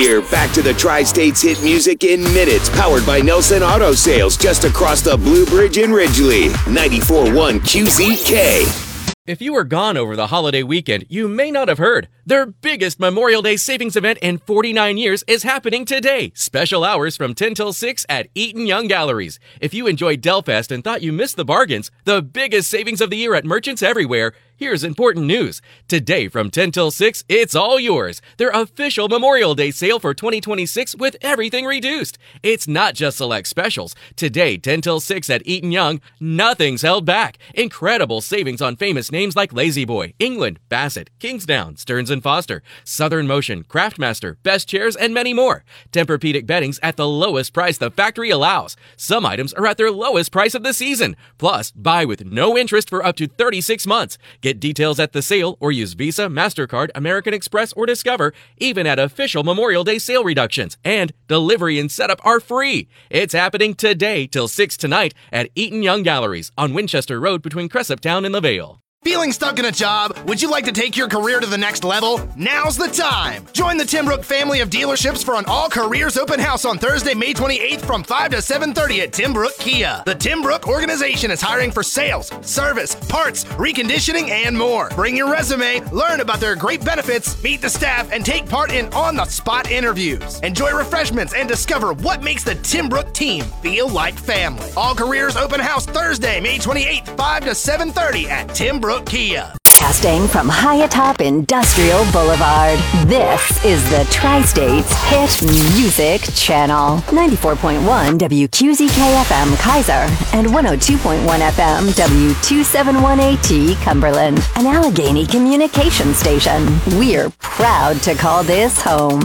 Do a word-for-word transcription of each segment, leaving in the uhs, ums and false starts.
here. Back to the Tri-States hit music in minutes, powered by Nelson Auto Sales, just across the Blue Bridge in Ridgely. ninety-four point one Q Z K. If you were gone over the holiday weekend, you may not have heard. Their biggest Memorial Day savings event in forty-nine years is happening today. Special hours from ten till six at Eaton Young Galleries. If you enjoyed Delfest and thought you missed the bargains, the biggest savings of the year at merchants everywhere, here's important news. Today from ten till six, it's all yours. Their official Memorial Day sale for twenty twenty-six with everything reduced. It's not just select specials. Today, ten till six at Eaton Young, nothing's held back. Incredible savings on famous names like La-Z-Boy, England, Bassett, Kingsdown, Stearns and Foster, Southern Motion, Craftmaster, Best Chairs, and many more. Tempur-Pedic beddings at the lowest price the factory allows. Some items are at their lowest price of the season. Plus, buy with no interest for up to thirty-six months. Get details at the sale or use Visa, MasterCard, American Express, or Discover, even at official Memorial Day sale reductions. And delivery and setup are free. It's happening today till six tonight at Eaton Young Galleries on Winchester Road between Cressup Town and LaVale. Feeling stuck in a job? Would you like to take your career to the next level? Now's the time! Join the Timbrook family of dealerships for an all-careers open house on Thursday, May twenty-eighth from five to seven thirty at Timbrook Kia. The Timbrook organization is hiring for sales, service, parts, reconditioning, and more. Bring your resume, learn about their great benefits, meet the staff, and take part in on-the-spot interviews. Enjoy refreshments and discover what makes the Timbrook team feel like family. All-careers open house Thursday, May twenty-eighth, five to seven thirty at Timbrook Kia. Casting from high atop Industrial Boulevard, this is the Tri-States Hit Music Channel. ninety-four point one W Q Z K F M Kaiser and one oh two point one F M W two seventy-one A T Cumberland, an Allegheny communication station. We're proud to call this home.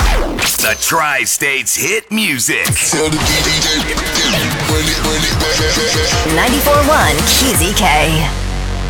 The Tri-States hit music. ninety-four point one Q Z K.